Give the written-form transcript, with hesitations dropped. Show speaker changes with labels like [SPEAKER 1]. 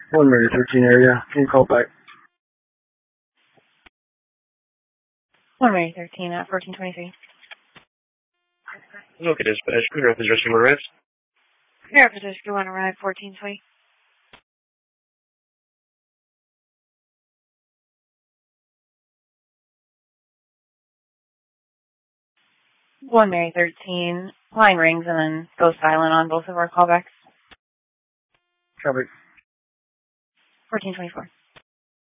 [SPEAKER 1] 1 Mary 13 area. Can you call back?
[SPEAKER 2] 1 Mary 13 at 1423.
[SPEAKER 3] Okay, dispatch. Good reference rescue one arrives.
[SPEAKER 2] Reference rescue one arrive 1420. One Mary 13. Line rings and then goes silent on both of our callbacks.
[SPEAKER 1] Copy.
[SPEAKER 2] 1424.